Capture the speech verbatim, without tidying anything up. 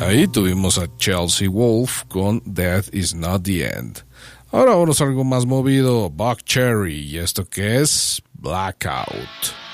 Ahí tuvimos a Chelsea Wolf con Death is Not the End. Ahora vamos a algo más movido, Buck Cherry, y esto que es Blackout.